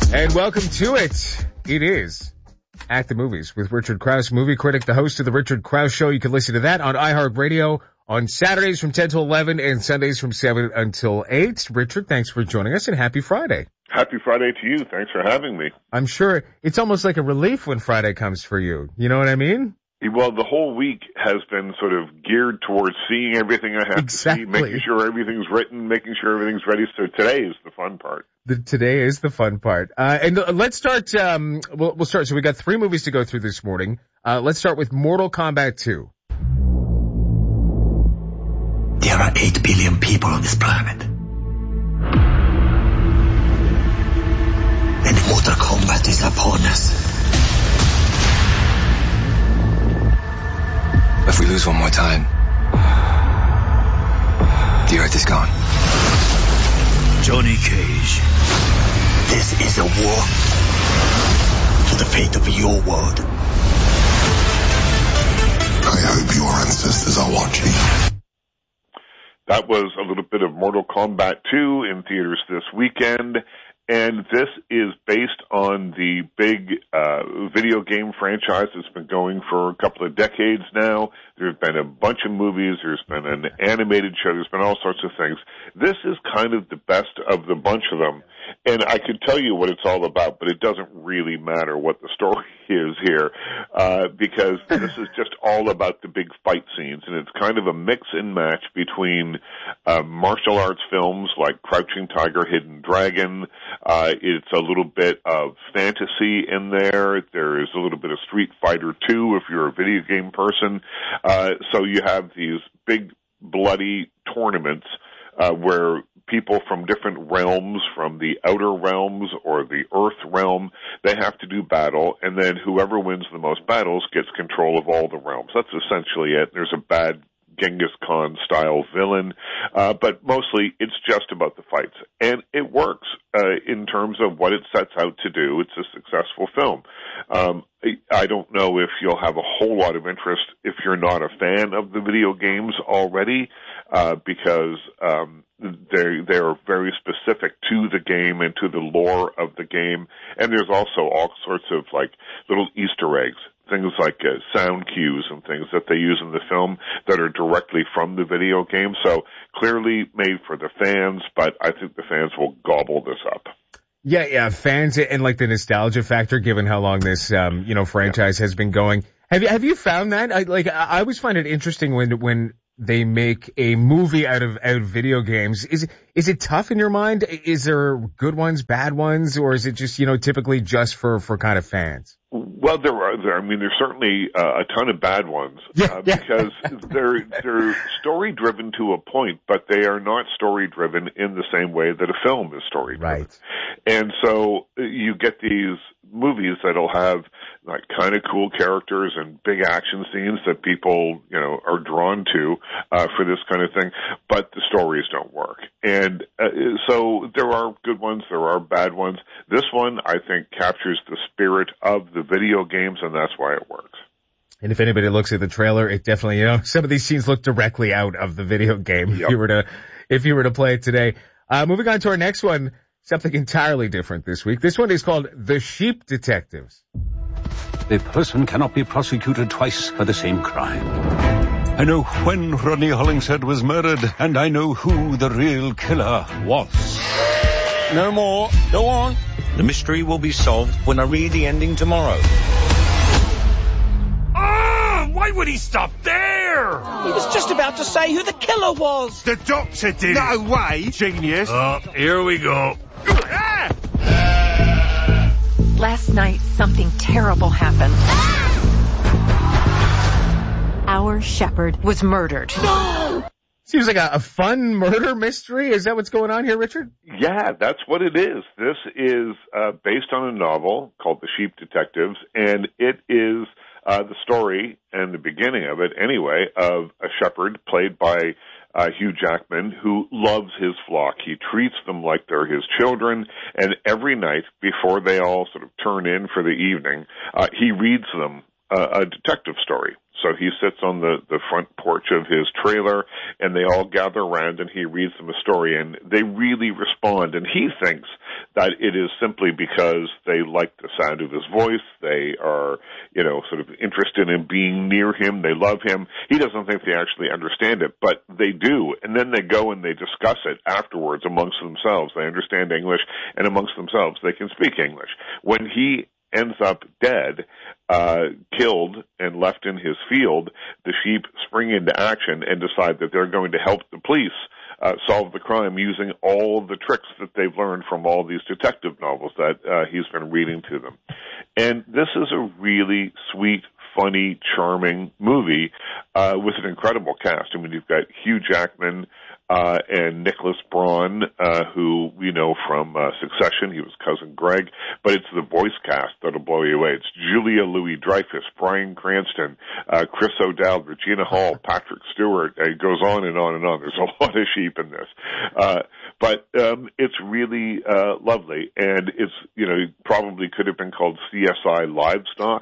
And welcome to it. It is At the Movies with Richard Krause, movie critic, the host of The Richard Krause Show. You can listen to that on iHeartRadio on Saturdays from 10 to 11 and Sundays from 7 until 8. Richard, thanks for joining us and happy Friday. Happy Friday to you. Thanks for having me. I'm sure it's almost like a relief when Friday comes for you. You know what I mean? Well, the whole week has been sort of geared towards seeing everything I have to see, making sure everything's written, making sure everything's ready. So today is the fun part. Today is the fun part. And let's start, we'll start. So we got 3 movies to go through this morning. Let's start with Mortal Kombat 2. There are 8 billion people on this planet. And Mortal Kombat is upon us. If we lose one more time, the Earth is gone. Johnny Cage. This is a war for the fate of your world. I hope your ancestors are watching. That was a little bit of Mortal Kombat 2 in theaters this weekend. And this is based on the big video game franchise that's been going for a couple of decades now. There have been a bunch of movies. There's been an animated show. There's been all sorts of things. This is kind of the best of the bunch of them. And I could tell you what it's all about, but it doesn't really matter what the story is here, because this is just all about the big fight scenes. And it's kind of a mix and match between martial arts films like Crouching Tiger, Hidden Dragon. It's a little bit of fantasy in there. There is a little bit of Street Fighter 2 if you're a video game person. So you have these big bloody tournaments where people from different realms, from the outer realms or the Earth realm, they have to do battle, and then whoever wins the most battles gets control of all the realms. That's essentially it. There's a bad Genghis Khan style villain, but mostly it's just about the fights. And it works in terms of what it sets out to do. It's a successful film. I don't know if you'll have a whole lot of interest if you're not a fan of the video games already, because they are very specific to the game and to the lore of the game. And there's also all sorts of like little Easter eggs, things like sound cues and things that they use in the film that are directly from the video game. So clearly made for the fans, but I think the fans will gobble this up. Yeah, fans and like the nostalgia factor, given how long this, franchise has been going. Have you found that? I always find it interesting when they make a movie out of video games. Is it tough in your mind? Is there good ones, bad ones, or is it just, typically just for kind of fans? Well, there's certainly a ton of bad ones, because they're story driven to a point, but they are not story driven in the same way that a film is story driven. Right. And so you get these movies that'll have like kind of cool characters and big action scenes that people, are drawn to, for this kind of thing, but the stories don't work. And, so there are good ones, there are bad ones. This one, I think, captures the spirit of the video games, and that's why it works. And if anybody looks at the trailer, it definitely, some of these scenes look directly out of the video game. Yep. If you were to play it today. Moving on to our next one, something entirely different this week. This one is called The Sheep Detectives. A person cannot be prosecuted twice for the same crime. I know when Rodney Hollingshead was murdered, and I know who the real killer was. No more. Go on. The mystery will be solved when I read the ending tomorrow. Why would he stop there? He was just about to say who the killer was. The doctor did. No way. Genius. Here we go. Last night, something terrible happened. Our shepherd was murdered. No! Seems like a fun murder mystery. Is that what's going on here, Richard? Yeah, that's what it is. This is based on a novel called The Sheep Detectives, and it is the story and the beginning of it, anyway, of a shepherd played by Hugh Jackman, who loves his flock. He treats them like they're his children, and every night before they all sort of turn in for the evening, he reads them a detective story. So he sits on the front porch of his trailer, and they all gather around, and he reads them a story, and they really respond. And he thinks that it is simply because they like the sound of his voice. They are, sort of interested in being near him. They love him. He doesn't think they actually understand it, but they do. And then they go and they discuss it afterwards amongst themselves. They understand English, and amongst themselves they can speak English. When he ends up dead, killed and left in his field, the sheep spring into action and decide that they're going to help the police solve the crime using all the tricks that they've learned from all these detective novels that he's been reading to them. And this is a really sweet, funny, charming movie with an incredible cast. I mean, you've got Hugh Jackman and Nicholas Braun, who we know from Succession. He was Cousin Greg, but it's the voice cast that'll blow you away. It's Julia Louis-Dreyfus, Bryan Cranston, Chris O'Dowd, Regina Hall, Patrick Stewart. It goes on and on and on. There's a lot of sheep in this. But it's really lovely, and it's, probably could have been called CSI Livestock,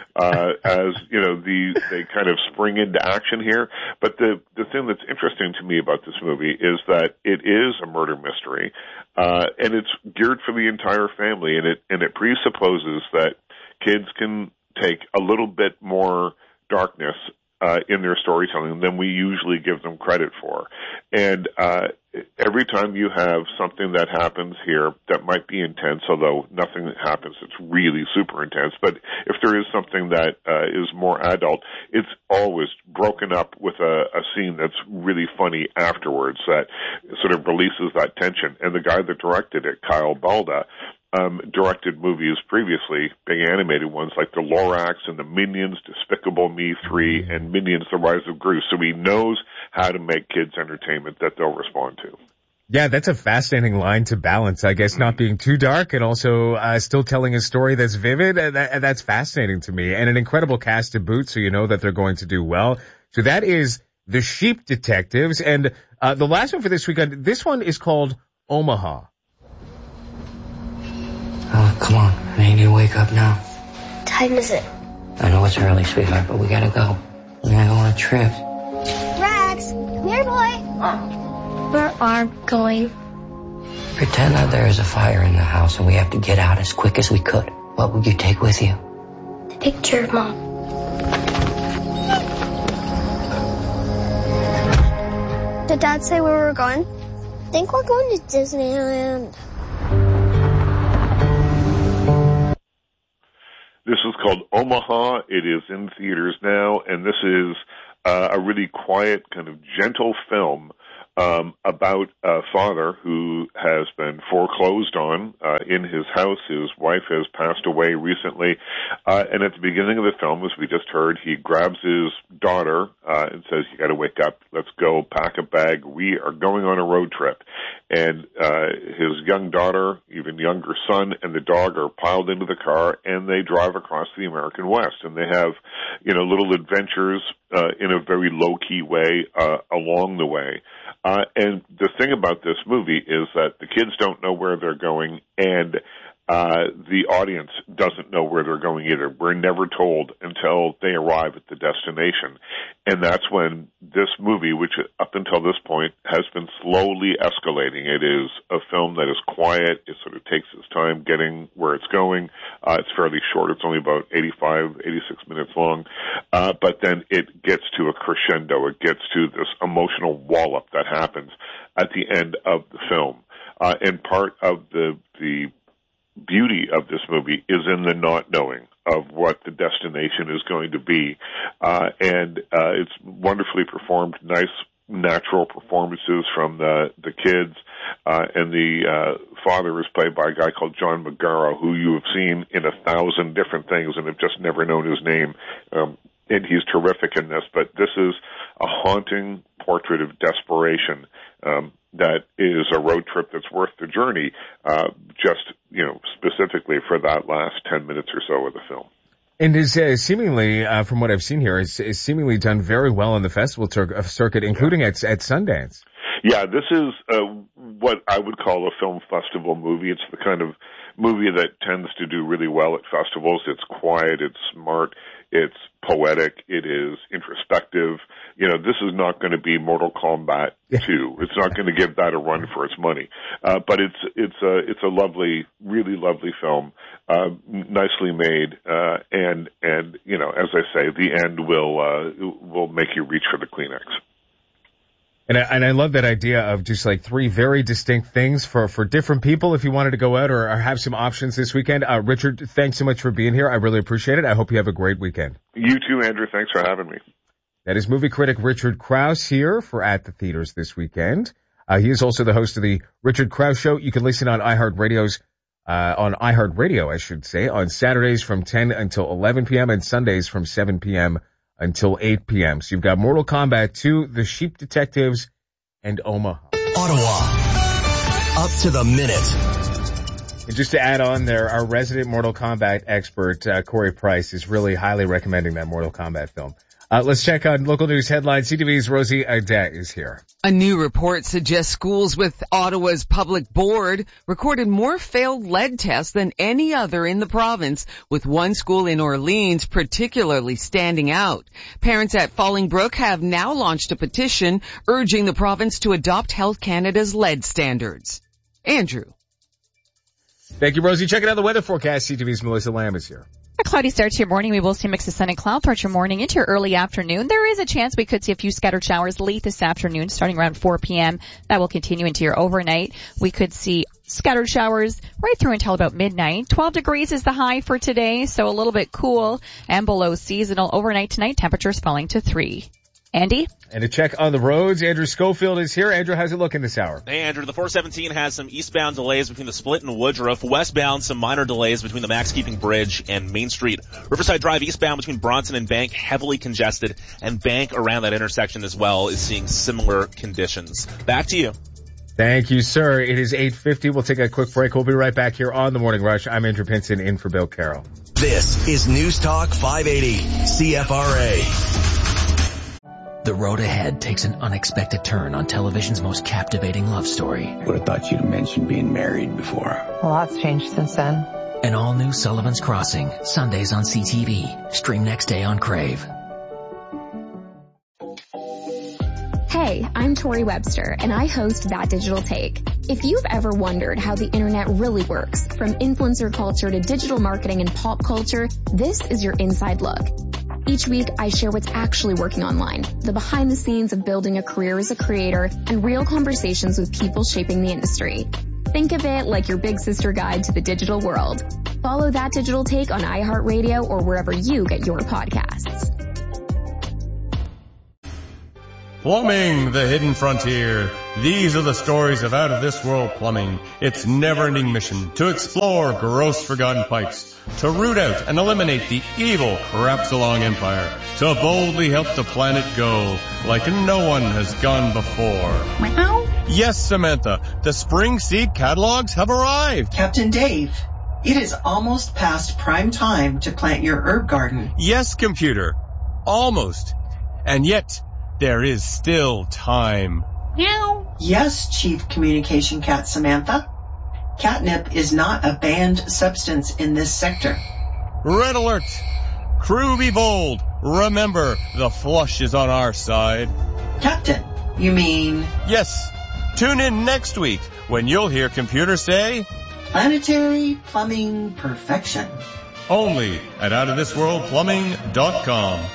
as, they kind of spring into action here. But the thing that's interesting to me about this movie is that it is a murder mystery, and it's geared for the entire family, and it presupposes that kids can take a little bit more darkness in their storytelling than we usually give them credit for. And every time you have something that happens here that might be intense, although nothing that happens that's really super intense, but if there is something that is more adult, it's always broken up with a scene that's really funny afterwards that sort of releases that tension. And the guy that directed it, Kyle Balda, directed movies previously, big animated ones like The Lorax and The Minions, Despicable Me 3, and Minions: The Rise of Gru. So he knows how to make kids entertainment that they'll respond to. Yeah, that's a fascinating line to balance, I guess, not being too dark and also still telling a story that's vivid. That's fascinating to me, and an incredible cast to boot, so you know that they're going to do well. So that is The Sheep Detectives, and the last one for this weekend, this one is called Omaha. Oh, come on. I need you to wake up now. What time is it? I know it's early, sweetheart, but we gotta go. We're gonna go on a trip. Rex, come here, boy. Where are we going? Pretend that there is a fire in the house and we have to get out as quick as we could. What would you take with you? The picture of Mom. Did Dad say where we were going? I think we're going to Disneyland. This is called Omaha. It is in theaters now, and this is a really quiet, kind of gentle film about a father who has been foreclosed on in his house. His wife has passed away recently, and at the beginning of the film, as we just heard, he grabs his daughter and says, "You got to wake up. Let's go. Pack a bag. We are going on a road trip." And his young daughter, even younger son, and the dog are piled into the car, and they drive across the American West, and they have, little adventures in a very low-key way along the way. And the thing about this movie is that the kids don't know where they're going, and the audience doesn't know where they're going either. We're never told until they arrive at the destination. And that's when this movie, which up until this point has been slowly escalating. It is a film that is quiet. It sort of takes its time getting where it's going. It's fairly short. It's only about 86 minutes long. But then it gets to a crescendo. It gets to this emotional wallop that happens at the end of the film. And part of the beauty of this movie is in the not knowing of what the destination is going to be. And it's wonderfully performed, nice natural performances from the kids. And the father is played by a guy called John Magaro, who you have seen in 1,000 different things and have just never known his name. And he's terrific in this, but this is a haunting portrait of desperation that is a road trip that's worth the journey, just, specifically for that last 10 minutes or so of the film. And is seemingly, from what I've seen here, is seemingly done very well on the festival circuit, including at Sundance. Yeah, this is what I would call a film festival movie. It's the kind of movie that tends to do really well at festivals. It's quiet, it's smart, it's poetic, it is introspective. This is not going to be Mortal Kombat 2. It's not going to give that a run for its money. But it's a lovely, really lovely film, nicely made, and as I say, the end will make you reach for the Kleenex. And I love that idea of just like three very distinct things for different people if you wanted to go out or have some options this weekend. Richard, thanks so much for being here. I really appreciate it. I hope you have a great weekend. You too, Andrew. Thanks for having me. That is movie critic Richard Krause here for At the Theaters this weekend. He is also the host of the Richard Krause Show. You can listen on iHeartRadio, I should say, on Saturdays from 10 until 11 p.m. and Sundays from 7 p.m. until 8 p.m. So you've got Mortal Kombat 2, The Sheep Detectives, and Omaha. Ottawa, up to the minute. And just to add on there, our resident Mortal Kombat expert, Corey Price, is really highly recommending that Mortal Kombat film. Let's check on local news headlines. CTV's Rosie Adet is here. A new report suggests schools with Ottawa's public board recorded more failed lead tests than any other in the province, with one school in Orleans particularly standing out. Parents at Fallingbrook have now launched a petition urging the province to adopt Health Canada's lead standards. Andrew. Thank you, Rosie. Checking out the weather forecast. CTV's Melissa Lamb is here. A cloudy start to your morning. We will see a mix of sun and cloud throughout your morning into your early afternoon. There is a chance we could see a few scattered showers late this afternoon, starting around 4 p.m. That will continue into your overnight. We could see scattered showers right through until about midnight. 12 degrees is the high for today, so a little bit cool and below seasonal. Overnight tonight, temperatures falling to 3. Andy? And a check on the roads. Andrew Schofield is here. Andrew, how's it looking this hour? Hey, Andrew. The 417 has some eastbound delays between the Split and Woodruff. Westbound, some minor delays between the Max Keeping Bridge and Main Street. Riverside Drive eastbound between Bronson and Bank, heavily congested. And Bank around that intersection as well is seeing similar conditions. Back to you. Thank you, sir. It is 8:50. We'll take a quick break. We'll be right back here on The Morning Rush. I'm Andrew Pinson in for Bill Carroll. This is News Talk 580, CFRA. The road ahead takes an unexpected turn on television's most captivating love story. Would have thought you'd mentioned being married before. A lot's changed since then. An all-new Sullivan's Crossing, Sundays on CTV. Stream next day on Crave. Hey, I'm Tori Webster, and I host That Digital Take. If you've ever wondered how the internet really works, from influencer culture to digital marketing and pop culture, this is your inside look. Each week, I share what's actually working online, the behind the scenes of building a career as a creator, and real conversations with people shaping the industry. Think of it like your big sister guide to the digital world. Follow That Digital Take on iHeartRadio or wherever you get your podcasts. Plumbing, the hidden frontier. These are the stories of out-of-this-world plumbing. Its never-ending mission to explore gross forgotten pipes, to root out and eliminate the evil Crapsalong Empire, to boldly help the planet go like no one has gone before. Meow. Yes, Samantha, the spring seed catalogs have arrived. Captain Dave, it is almost past prime time to plant your herb garden. Yes, computer, almost. And yet, there is still time. Meow. Yes, Chief Communication Cat Samantha. Catnip is not a banned substance in this sector. Red alert! Crew be bold. Remember, the flush is on our side. Captain, you mean? Yes. Tune in next week when you'll hear computer say, Planetary Plumbing Perfection. Only at outofthisworldplumbing.com.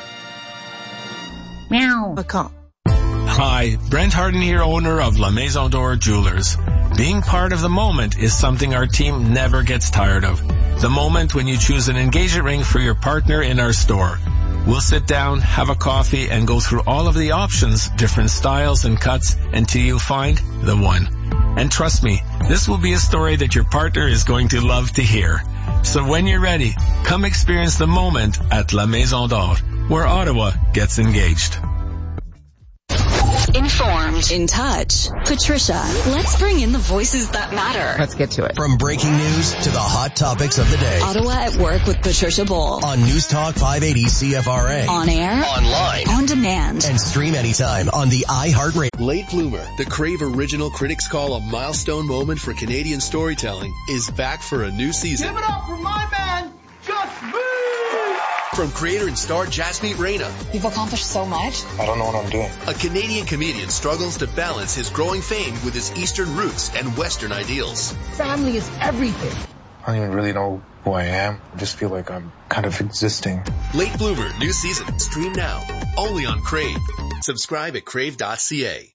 Meow. Hi, Brent Harden here, owner of La Maison d'Or Jewelers. Being part of the moment is something our team never gets tired of. The moment when you choose an engagement ring for your partner in our store. We'll sit down, have a coffee, and go through all of the options, different styles and cuts, until you find the one. And trust me, this will be a story that your partner is going to love to hear. So when you're ready, come experience the moment at La Maison d'Or, where Ottawa gets engaged. Inform Informed. In touch. Patricia, let's bring in the voices that matter. Let's get to it. From breaking news to the hot topics of the day. Ottawa at Work with Patricia Bull. On News Talk 580 CFRA. On air. Online. On demand. And stream anytime on the iHeartRadio. Late Bloomer, the Crave Original critics call a milestone moment for Canadian storytelling, is back for a new season. Give it up for my man, Just Me! From creator and star Jasmeet Reina. You've accomplished so much. I don't know what I'm doing. A Canadian comedian struggles to balance his growing fame with his Eastern roots and Western ideals. Family is everything. I don't even really know who I am. I just feel like I'm kind of existing. Late Bloomer, new season. Stream now. Only on Crave. Subscribe at crave.ca.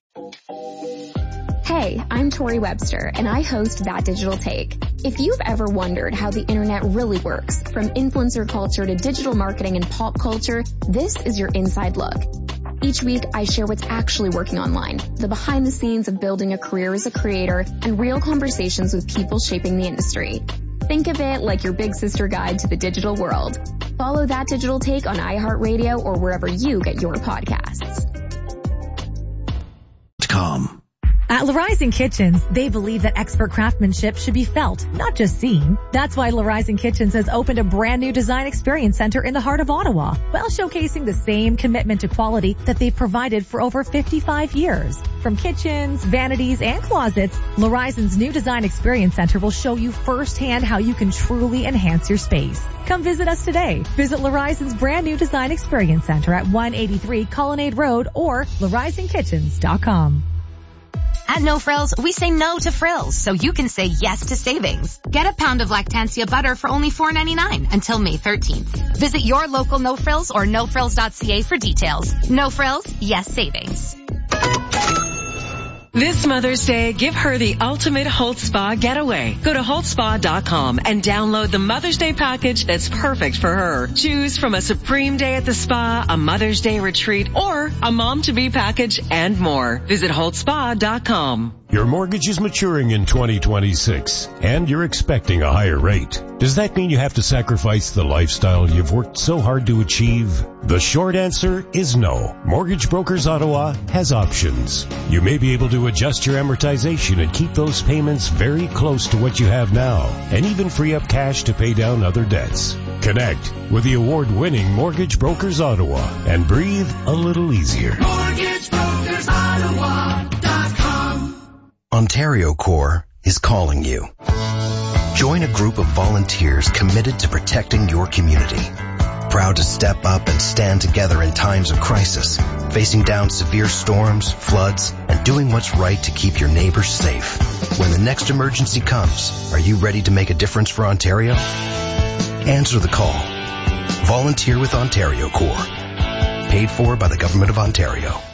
Hey, I'm Tori Webster, and I host That Digital Take. If you've ever wondered how the internet really works, from influencer culture to digital marketing and pop culture, this is your inside look. Each week, I share what's actually working online, the behind the scenes of building a career as a creator, and real conversations with people shaping the industry. Think of it like your big sister guide to the digital world. Follow That Digital Take on iHeartRadio or wherever you get your podcasts. At L'Horizon Kitchens, they believe that expert craftsmanship should be felt, not just seen. That's why L'Horizon Kitchens has opened a brand new design experience center in the heart of Ottawa, while showcasing the same commitment to quality that they've provided for over 55 years. From kitchens, vanities, and closets, L'Horizon's new design experience center will show you firsthand how you can truly enhance your space. Come visit us today. Visit L'Horizon's brand new design experience center at 183 Colonnade Road or L'HorizonKitchens.com. At No Frills, we say no to frills, so you can say yes to savings. Get a pound of Lactantia butter for only $4.99 until May 13th. Visit your local No Frills or nofrills.ca for details. No Frills, yes savings. This Mother's Day, give her the ultimate Holt Spa getaway. Go to holtspa.com and download the Mother's Day package that's perfect for her. Choose from a supreme day at the spa, a Mother's Day retreat, or a mom-to-be package and more. Visit holtspa.com. Your mortgage is maturing in 2026, and you're expecting a higher rate. Does that mean you have to sacrifice the lifestyle you've worked so hard to achieve? The short answer is no. Mortgage Brokers Ottawa has options. You may be able to adjust your amortization and keep those payments very close to what you have now, and even free up cash to pay down other debts. Connect with the award-winning Mortgage Brokers Ottawa and breathe a little easier. MortgageBrokersOttawa.com. Ontario Corps is calling you. Join a group of volunteers committed to protecting your community. Proud to step up and stand together in times of crisis, facing down severe storms, floods, and doing what's right to keep your neighbors safe. When the next emergency comes, are you ready to make a difference for Ontario? Answer the call. Volunteer with Ontario Corps. Paid for by the Government of Ontario.